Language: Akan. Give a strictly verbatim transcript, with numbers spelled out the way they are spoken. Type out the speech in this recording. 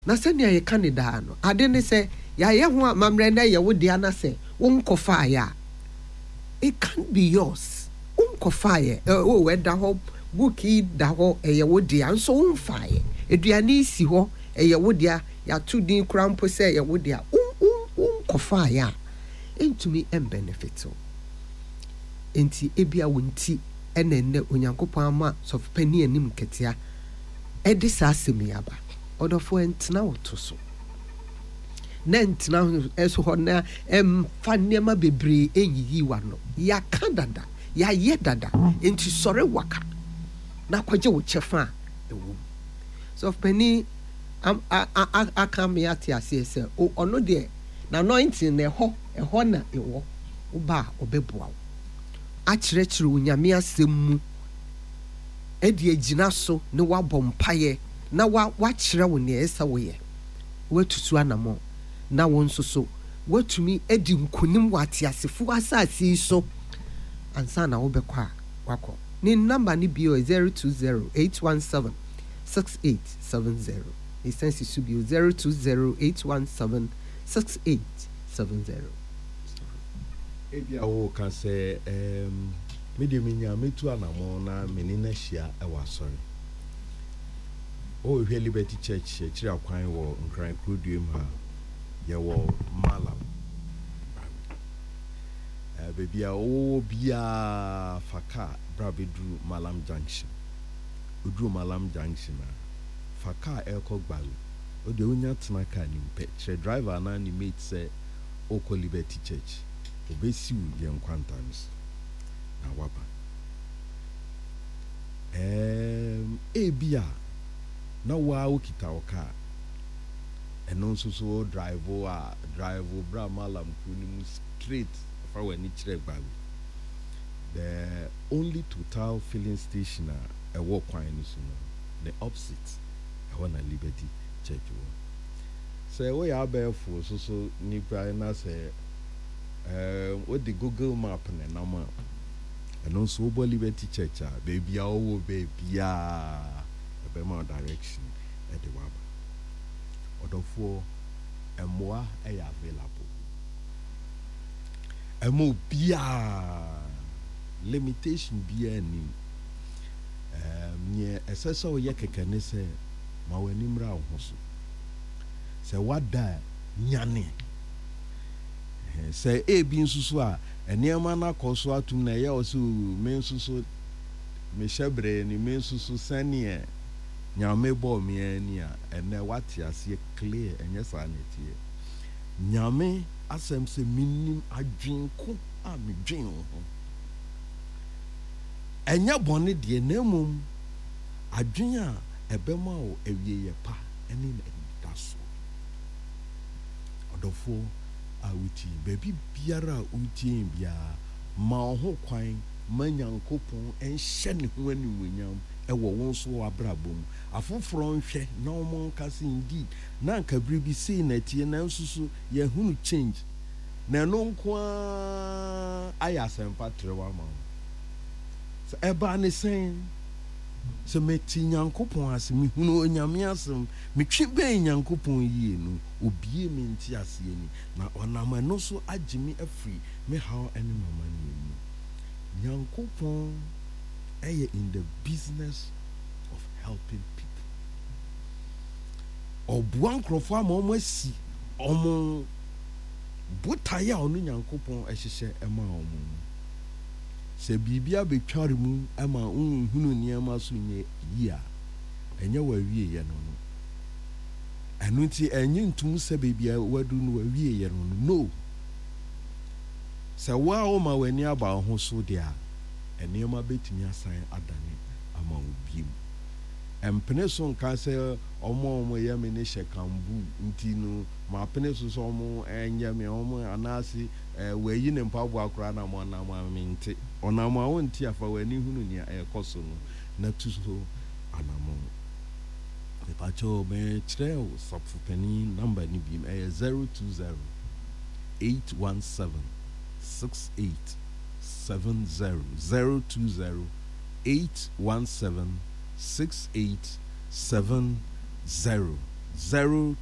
Na sɛnea yɛ ka ne daa no ade ne sɛ yɛayɛ ho a mammerɛ na yɛwo dea na sɛ wonkɔfaeɛ a it can't be yours. Wonkɔfaeɛ o ɛda hɔ book yi da hɔ ɛyɛ wo dea nso womfaeɛ aduane si hɔ ɛyɛ wo dea yɛato din kora mpo sɛ ɛyɛ wo dea wonkɔfaeɛ a ɛntumi ɛmbenefit o. Enti ebia wo nti ɛna ɛnɛ Onyankopɔn ama sɔfopani anim ketea ɛde saa asɛm yi aba ɔdɔfo ɛntena wo to so na ɛntena ɛso hɔ na ɛmfa nneɛma bebree ɛnyiyi wa no yɛaka dada yɛayɛ dada enti sɔre waka na kɔgye wo kyɛfa a ɛwɔ mu. Sɔfopani aka me ate aseɛ sɛ ɔno deɛ na anointing na ɛhɔ ɛhɔ na ɛwɔ woba a ɔbɛboa wo akyerɛkyerɛ Onyame asɛm mu ɛde agyina so na wabɔ mpaeɛ na wakyerɛ wo nea ɛsɛ woyɛ watutu anamɔ na wo nso so watumi adi nkonim wɔ ateasefo asase yi so ansa na wobɛkɔ a wakɔ. Ne number ne bio zero two zero eight one seven six eight seven zero. Ne sense su bio zero two zero eight one seven six eight seven zero. Ebia wo ka sɛ em medium nya metu anamɔ na meni na hia e wa sɔre. O hwe Liberty Church kira kwan wo nkran kroduem ha ye wo Malam. Eh bebia o bia faka brabedu Malam Junction. Odru Malam Junction na faka elko gbalu. O de onya tena ka ni mpe. Che driver na ni mate say Oko Liberty Church. Obesi u yen kwantans na waba em ebia na wa okita oka eno nso so drive a drive bra Malam kunu straight for when it chire gbagu. The only total filling station a e walk kwan ni so no the opposite e na Liberty Church wo say we ya abefo so so nipa na say Uh, what the Google map and number and also Liberty Church, baby, oh, baby, yeah, a bema direction at the wab. Or for a more available. A more bia limitation be any. Um, yeah, assessor yakaka say, Mawenimra Hosu. Say what da nyane. Say e bi nsusu a enema na koso atum na ye oso me nsusu me hyebre ni me nsusu sane nyame bo me ani a ene wate ase clear enye sa na tie nyame asem se minim adwenko a me dwen ho enya bone de na mum adwen a ebema o ewie ye pa ene na daso odofo awuti baby biara uti bia ma ho kwan manyankopon enhye ne ho animunyam ewo won so abrabom afoforo nhwe na omo nkase indeed na nka bribi sei na tie na nsusu ye hunu change na no nko aya sempa trewa ma so eba ne sen so meti nyankopon asemi hunu onyame asem metwe be nyankopon yie no obie me nti ase ni na onama no so agimi afri me how any mama ni nyankopon eye in the business of helping people obuan krofo ama omo asi omo botaya onu nyankopon ehyehye ema omo se bibia betware mu ama unhunu niam so nye yia enye wa wie ye no no anu ti enye ntum se bibia wadu no wa wie ye no no se wa o ma wani aba ho so dia enema betimi asan adane ama obiem empene so nka se omo omo ye me ne shekambu nti no ma pene so so omo enye me omo anasi weyi ne mpabu akura na mo na mo minti onama wonti afa wani hunu ni ekoso no na tuso anamo e pacho me treo sapfupani number ni bim e zero two zero eight one seven six eight seven zero zero two zero eight one seven six eight seven zero zero